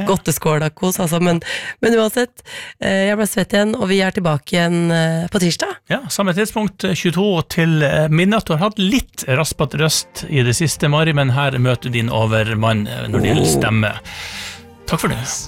godteskåla-kos, altså, men uansett, jeg ble svett igjen, og vi tilbake igjen på tirsdag. Ja, samme tidspunkt, 22 til midnatt. Du har hatt litt raspet røst i det siste, Mari, men her møter din overmann når det gjelder stemme. Takk for det.